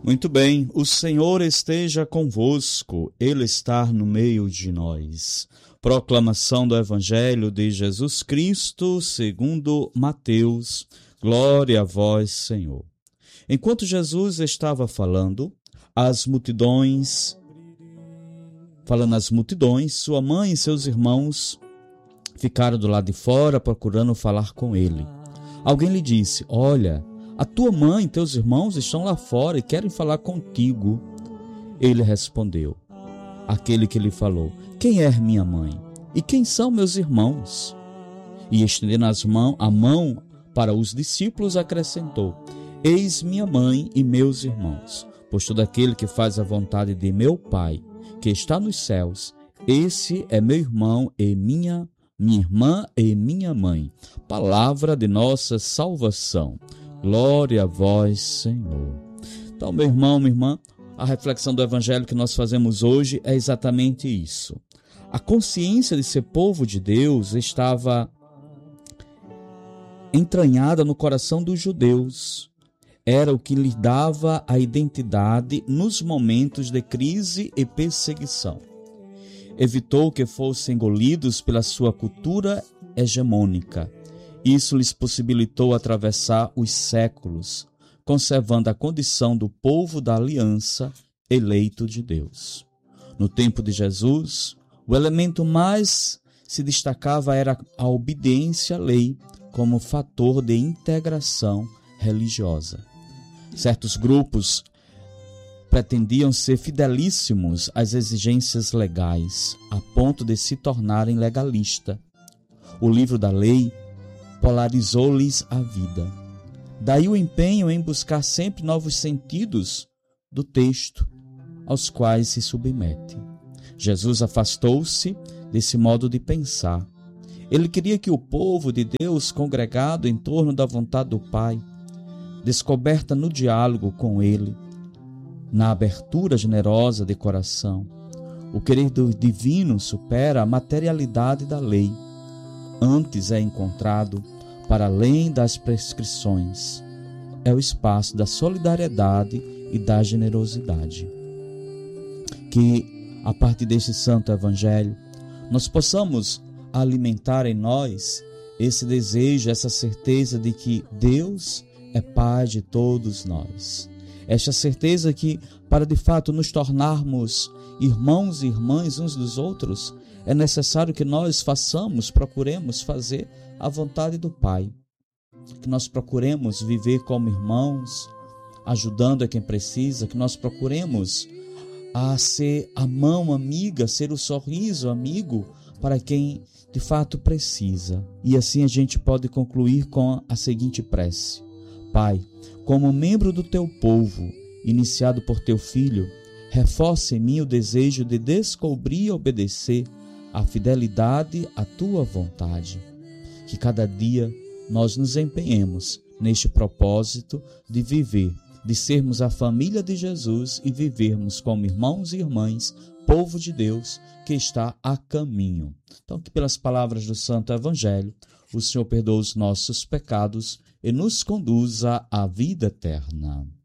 Muito bem, o Senhor esteja convosco, Ele está no meio de nós. Proclamação do Evangelho de Jesus Cristo, segundo Mateus. Glória a vós, Senhor. Enquanto Jesus estava falando às multidões, sua mãe e seus irmãos ficaram do lado de fora procurando falar com ele. Alguém lhe disse: olha, a tua mãe e teus irmãos estão lá fora e querem falar contigo. Ele respondeu, aquele que lhe falou: quem é minha mãe? E quem são meus irmãos? E estendendo a mão para os discípulos, acrescentou: eis minha mãe e meus irmãos, pois todo aquele que faz a vontade de meu Pai, que está nos céus, esse é meu irmão e minha irmã e minha mãe. Palavra de nossa salvação. Glória a vós, Senhor. Então, meu irmão, minha irmã, a reflexão do Evangelho que nós fazemos hoje é exatamente isso. A consciência de ser povo de Deus estava entranhada no coração dos judeus. Era o que lhe dava a identidade nos momentos de crise e perseguição. Evitou que fossem engolidos pela sua cultura hegemônica. Isso lhes possibilitou atravessar os séculos, conservando a condição do povo da aliança eleito de Deus. No tempo de Jesus, o elemento mais se destacava era a obediência à lei como fator de integração religiosa. Certos grupos pretendiam ser fidelíssimos às exigências legais, a ponto de se tornarem legalistas. O livro da lei polarizou-lhes a vida. Daí o empenho em buscar sempre novos sentidos do texto aos quais se submete. Jesus afastou-se desse modo de pensar. Ele queria que o povo de Deus, congregado em torno da vontade do Pai, descoberta no diálogo com Ele, na abertura generosa de coração, o querer do divino supera a materialidade da lei. Antes é encontrado, para além das prescrições, é o espaço da solidariedade e da generosidade. Que, a partir deste santo evangelho, nós possamos alimentar em nós esse desejo, essa certeza de que Deus é Pai de todos nós. Esta certeza que, para de fato nos tornarmos irmãos e irmãs uns dos outros, é necessário que nós procuremos fazer a vontade do Pai. Que nós procuremos viver como irmãos, ajudando a quem precisa, que nós procuremos ser a mão amiga, ser o sorriso amigo para quem de fato precisa. E assim a gente pode concluir com a seguinte prece: Pai, como membro do teu povo, iniciado por teu Filho, reforça em mim o desejo de descobrir e obedecer a fidelidade à tua vontade. Que cada dia nós nos empenhemos neste propósito de viver, de sermos a família de Jesus e vivermos como irmãos e irmãs, povo de Deus que está a caminho. Então, que pelas palavras do Santo Evangelho, o Senhor perdoa os nossos pecados e nos conduza à vida eterna.